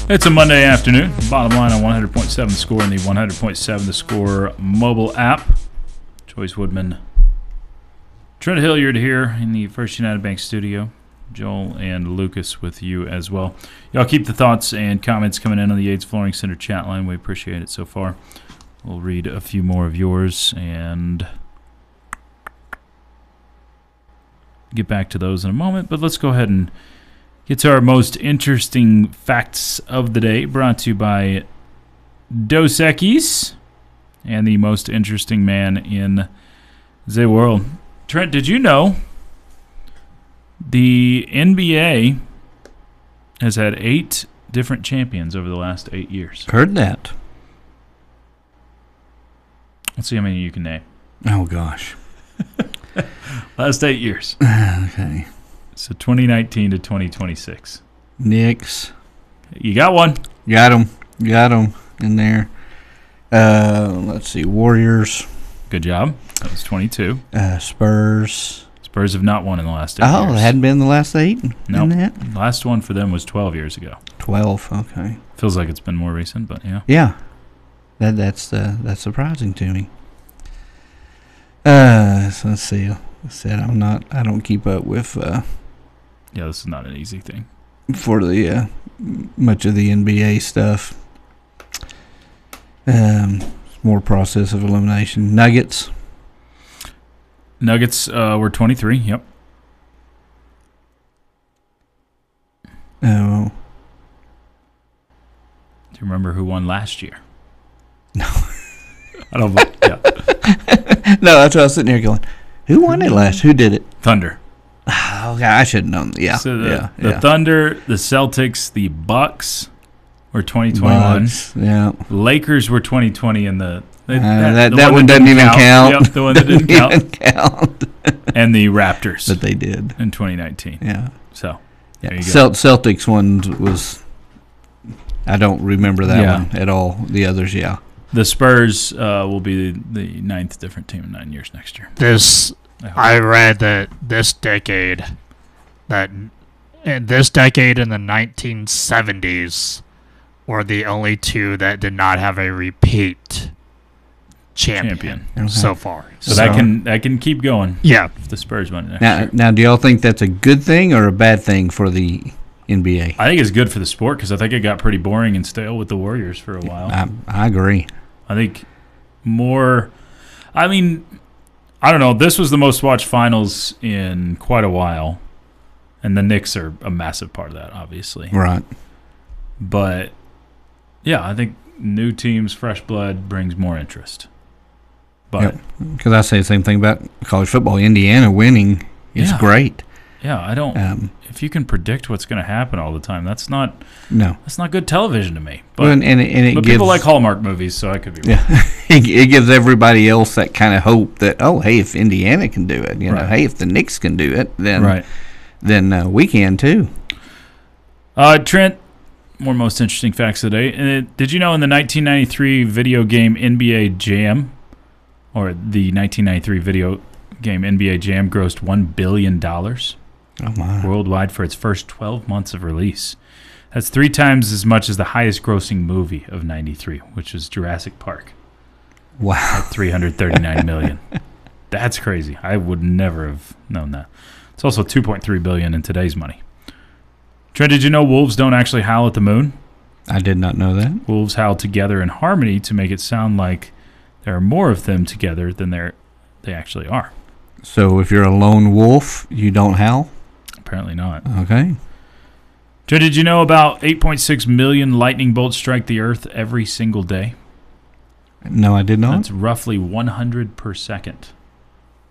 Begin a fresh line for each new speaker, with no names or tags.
It's a Monday afternoon. Bottom line on 100.7 The Score and the 100.7 The Score mobile app. Joyce Woodman, Trent Hilliard here in the First United Bank studio. Joel and Lucas with you as well. Y'all keep the thoughts and comments coming in on the Yates Flooring Center chat line. We appreciate it so far. We'll read a few more of yours and get back to those in a moment. But let's go ahead and get to our most interesting facts of the day, brought to you by Dos Equis and the most interesting man in the world. Trent, did you know the NBA has had 8 different champions over the last 8 years?
Heard that.
Let's see how many you can name.
Oh, gosh.
Last 8 years.
Okay.
So 2019 to 2026.
Knicks.
You got one.
Got him in there. Let's see. Warriors.
Good job. That was 22.
Spurs.
Spurs have not won in the last 8 years.
Oh, it hadn't been the last 8?
No.
Nope.
Last one for them was 12 years ago.
12, okay.
Feels like it's been more recent, but yeah.
Yeah. That's surprising to me. So let's see. I don't keep up with
Yeah, this is not an easy thing.
for the much of the NBA stuff. More process of elimination. Nuggets.
Nuggets were 23, yep.
Oh.
Do you remember who won last year?
No.
I don't. Yeah.
No, that's what I was sitting here going, who won it last? Who did it?
Thunder.
Oh, okay, I should have known. Yeah.
So the
yeah.
Thunder, the Celtics, the Bucks were 2021.
Bucks, yeah.
Lakers were 2020, and the
that one doesn't even count.
Yep, the one that didn't count.
count.
And the Raptors.
But they did.
In 2019.
Yeah.
So,
yeah.
there you go.
Celtics one was, I don't remember that one at all. The others, yeah.
The Spurs will be the 9th different team in 9 years next year.
I read that this decade in the 1970s were the only 2 that did not have a repeat champion. So far.
So that can keep going.
Yeah.
If the Spurs win next year.
Now, do y'all think that's a good thing or a bad thing for the NBA?
I think it's good for the sport because I think it got pretty boring and stale with the Warriors for a while.
I agree.
I think more. I mean, I don't know. This was the most watched finals in quite a while, and the Knicks are a massive part of that, obviously.
Right.
But yeah, I think new teams, fresh blood brings more interest. But
because I say the same thing about college football. Indiana winning is great.
Yeah, I don't. If you can predict what's going to happen all the time, that's not good television to me. But,
and it
but
gives,
people like Hallmark movies, so I could be wrong.
Yeah, it gives everybody else that kind of hope that hey, if Indiana can do it, hey, if the Knicks can do it, then we can too.
Trent, more most interesting facts of the day. Did you know in the 1993 video game NBA Jam, or the 1993 video game NBA Jam, grossed $1 billion worldwide for its first 12 months of release? That's 3 times as much as the highest grossing movie of 93, which was Jurassic Park.
Wow.
At $339 million. That's crazy. I would never have known that. It's also $2.3 billion in today's money. Trent, did you know wolves don't actually howl at the moon?
I did not know that.
Wolves howl together in harmony to make it sound like there are more of them together than they actually are.
So if you're a lone wolf, you don't howl?
Apparently not.
Okay.
Trent, did you know about 8.6 million lightning bolts strike the earth every single day?
No, I did not.
That's roughly 100 per second.